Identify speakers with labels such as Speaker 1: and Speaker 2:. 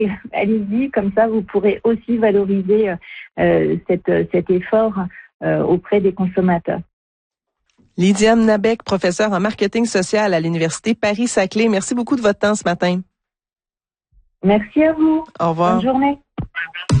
Speaker 1: allez-y, comme ça vous pourrez aussi valoriser cet effort auprès des consommateurs.
Speaker 2: Lydiane Nabec, professeure en marketing social à l'Université Paris-Saclay. Merci beaucoup de votre temps ce matin.
Speaker 1: Merci à vous.
Speaker 2: Au revoir.
Speaker 1: Bonne journée.